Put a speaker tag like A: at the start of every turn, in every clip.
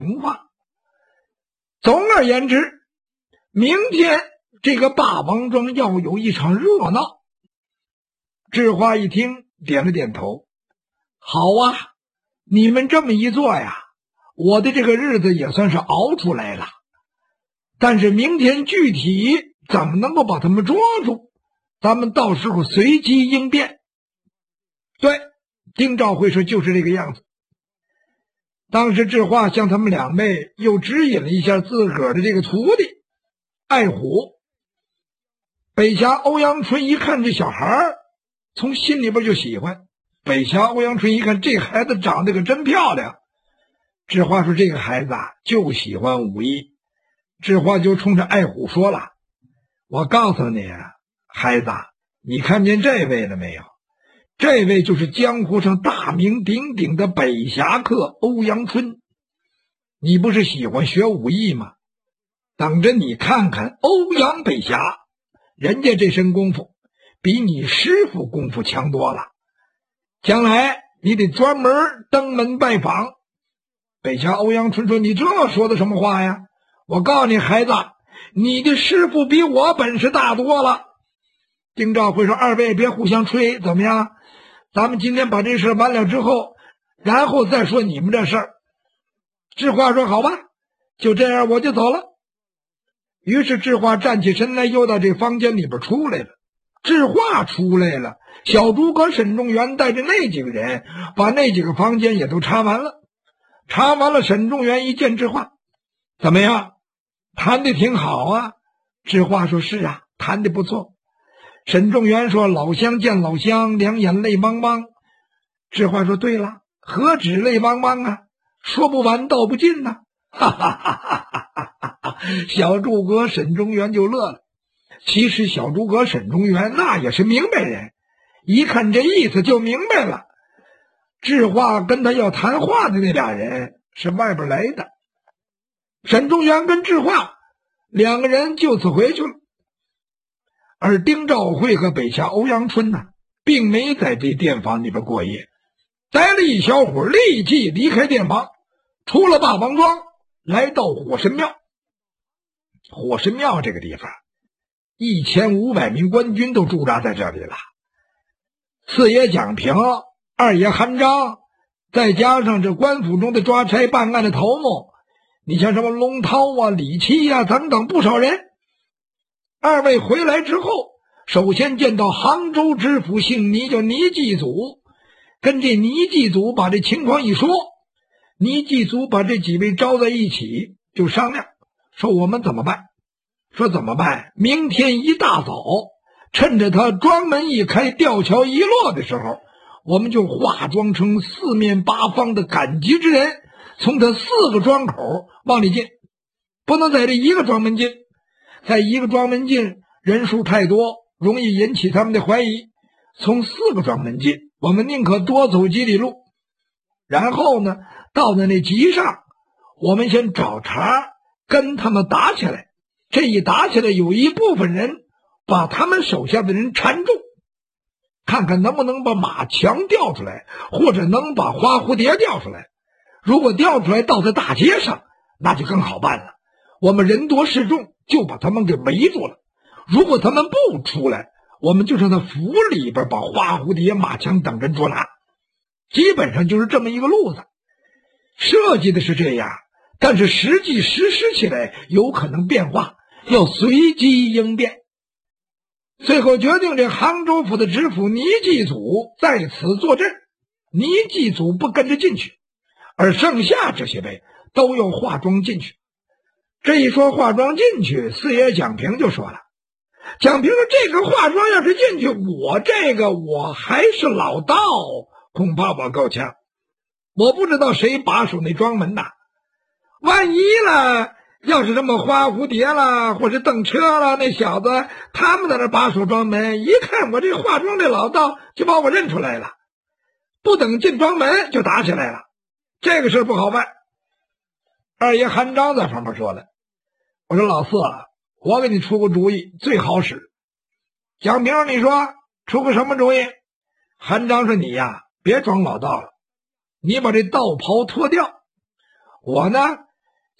A: 话。总而言之，明天这个霸王庄要有一场热闹。智化一听，点了点头。好啊，你们这么一做呀，我的这个日子也算是熬出来了。但是明天具体怎么能够把他们捉住，咱们到时候随机应变。对，丁兆会说就是这个样子。当时智化向他们两位又指引了一下自个儿的这个徒弟爱虎。北峡欧阳春一看这小孩，从心里边就喜欢。北峡欧阳春一看这孩子长得可真漂亮，智化说这个孩子就喜欢武艺。智化就冲着爱虎说了，我告诉你孩子，你看见这位了没有？这位就是江湖上大名鼎鼎的北侠客欧阳春。你不是喜欢学武艺吗？等着你看看欧阳北侠，人家这身功夫比你师傅功夫强多了，将来你得专门登门拜访。北侠欧阳春说，你这说的什么话呀？我告诉你孩子，你的师傅比我本事大多了。丁兆会说，二位别互相吹，怎么样？咱们今天把这事完了之后，然后再说你们这事儿。智化说好吧，就这样我就走了。于是智化站起身来，又到这房间里边出来了。智化出来了，小诸葛沈仲元带着那几个人把那几个房间也都查完了。查完了，沈仲元一见智化，怎么样？谈得挺好啊。智化说是啊，谈得不错。沈仲元说，老乡见老乡，两眼泪汪汪。智化说，对了，何止泪汪汪啊，说不完道不尽呐。哈哈哈哈哈哈！小诸葛沈仲元就乐了。其实小诸葛沈仲元那也是明白人，一看这意思就明白了。智化跟他要谈话的那俩人是外边来的，沈仲元跟智化两个人就此回去了。而丁兆会和北峡欧阳春呢，并没在这店房里边过夜，待了一小会儿，立即离开店房，出了霸王庄，来到火神庙。火神庙这个地方，1500名官军都驻扎在这里了。四爷蒋平，二爷韩章，再加上这官府中的抓差办案的头目，你像什么龙涛啊、李七啊等等不少人。二位回来之后，首先见到杭州知府姓倪，叫倪继祖，跟这倪继祖把这情况一说。倪继祖把这几位招在一起，就商量说我们怎么办。说怎么办？明天一大早，趁着他庄门一开，吊桥一落的时候，我们就化妆成四面八方的赶集之人，从他4个庄口往里进，不能在这一个庄门进。在一个庄门进，人数太多，容易引起他们的怀疑。从4个庄门进，我们宁可多走几里路。然后呢，到了那集上，我们先找茬跟他们打起来。这一打起来，有一部分人把他们手下的人缠住，看看能不能把马强调出来，或者能把花蝴蝶调出来。如果调出来到在大街上，那就更好办了。我们人多势众，就把他们给围住了。如果他们不出来，我们就让他府里边把花蝴蝶、马强等人捉拿。基本上就是这么一个路子，设计的是这样，但是实际实施起来有可能变化，要随机应变。最后决定这杭州府的知府倪继祖在此坐镇，倪继祖不跟着进去，而剩下这些位都要化妆进去。这一说化妆进去，四爷蒋平就说了，蒋平说这个化妆要是进去，我还是老道，恐怕我够呛。我不知道谁把守那庄门呐，万一了，要是这么花蝴蝶了，或是邓车了，那小子他们在那把守庄门，一看我这化妆的老道，就把我认出来了，不等进庄门就打起来了，这个事不好办。二爷韩章在旁边说了，我说老四，我给你出个主意，最好使。蒋平你说出个什么主意？韩章说你呀，别装老道了，你把这道袍脱掉，我呢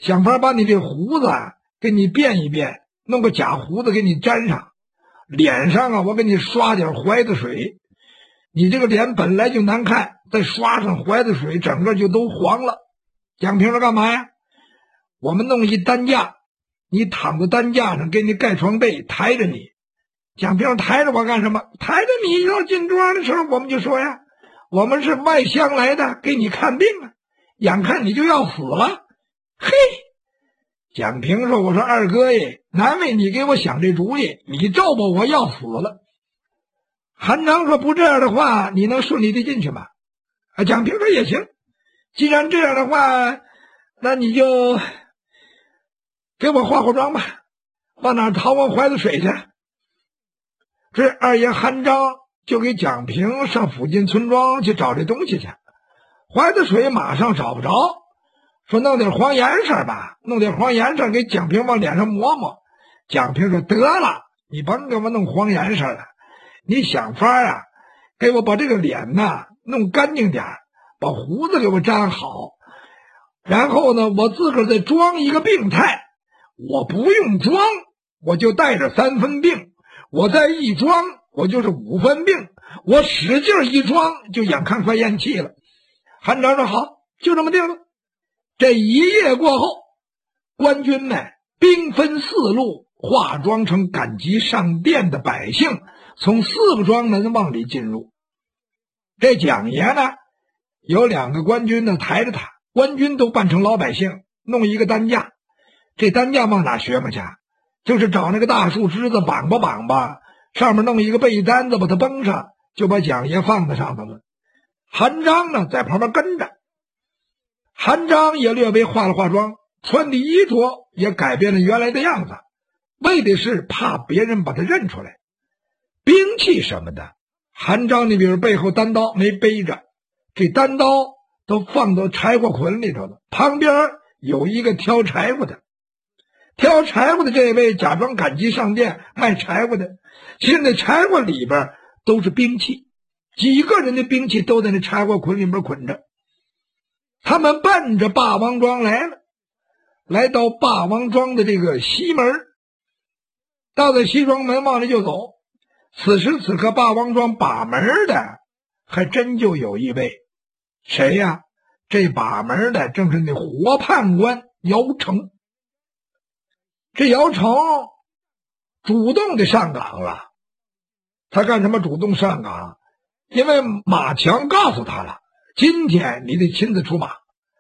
A: 想法把你这胡子给你变一变，弄个假胡子给你粘上，脸上我给你刷点怀子水，你这个脸本来就难看，再刷上怀子水，整个就都黄了。蒋平说干嘛呀？我们弄一担架，你躺在担架上，给你盖床被，抬着你。蒋平抬着我干什么？抬着你要进庄的时候，我们就说呀，我们是外乡来的，给你看病啊，眼看你就要死了。嘿，蒋平说，我说二哥爷，难为你给我想这主意，你咒吧我要死了。韩章说，不这样的话，你能顺利的进去吗？蒋平说也行，既然这样的话，那你就给我化化妆吧，往哪淘完怀子水去。这二爷韩章就给蒋平上附近村庄去找这东西去，怀子水马上找不着，说弄点黄颜色吧，弄点黄颜色给蒋平往脸上抹抹。蒋平说得了，你甭给我弄黄颜色了，你想法给我把这个脸弄干净点，把胡子给我粘好，然后呢我自个儿再装一个病态，我不用装我就带着3分病，我再一装我就是5分病，我使劲一装就眼看快咽气了。韩章说好，就这么定了。这一夜过后，官军们兵分4路，化妆成赶集上殿的百姓，从4个庄门往里进入。这蒋爷呢，有2个官军抬着他，官军都扮成老百姓，弄一个担架。这担架往哪学嘛去？就是找那个大树枝子绑吧，上面弄一个被单子把它绷上，就把蒋爷放在上头了。韩章呢在旁边跟着，韩章也略微化了化妆，穿的衣着也改变了原来的样子，为的是怕别人把他认出来。兵器什么的，韩章那边背后单刀没背着，这单刀都放到柴火捆里头了，旁边有一个挑柴火的。挑柴火的这位假装赶集上殿卖柴火的，其实那柴火里边都是兵器，几个人的兵器都在那柴火捆里边捆着。他们奔着霸王庄来了，来到霸王庄的这个西门，到了西庄门往里就走。此时此刻霸王庄把门的还真就有一位，谁呀？这把门的正是那活判官姚成。这姚成主动的上岗了，他干什么主动上岗？因为马强告诉他了，今天你得亲自出马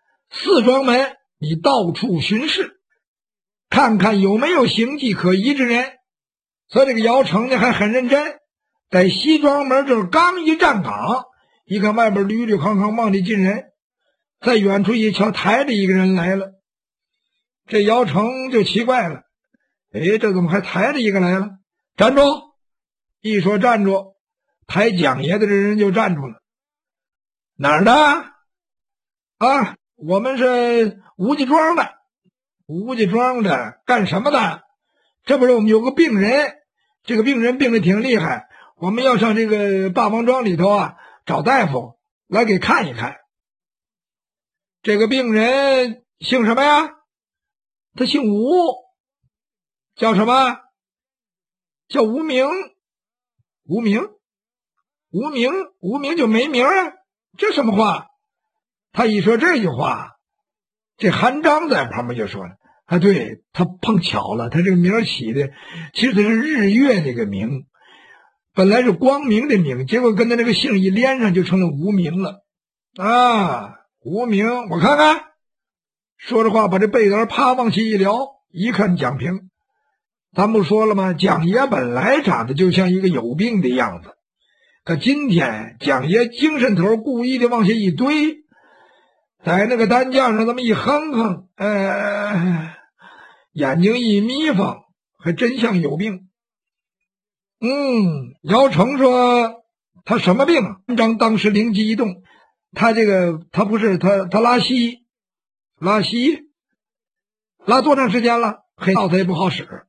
A: ，4庄门你到处巡视，看看有没有形迹可疑之人。所以这个姚成呢还很认真，在西庄门这儿刚一站岗，一看外边捋捋康康往里进人，在远处一瞧，抬着一个人来了。这姚成就奇怪了，这怎么还抬着一个来了？站住！一说站住，抬蒋爷的这人就站住了。哪儿的？我们是吴家庄的。吴家庄的干什么的？这不是我们有个病人，这个病人病得挺厉害，我们要上这个霸王庄里头找大夫来给看一看。这个病人姓什么呀？他姓吴，叫什么？叫无名。无名就没名啊？这什么话？他一说这句话，这韩章在旁边就说了，对，他碰巧了，他这个名起的其实他是日月那个名，本来是光明的明，结果跟他那个姓一连上就成了无名了无名。我看看，说着话把这被单啪往起一撩，一看蒋平。咱不说了吗？蒋爷本来长得就像一个有病的样子，可今天蒋爷精神头故意的往下一堆，在那个担架上这么一哼哼，眼睛一眯缝，还真像有病。姚成说他什么病？韩章当时灵机一动，他拉稀拉多长时间了？黑道他也不好使，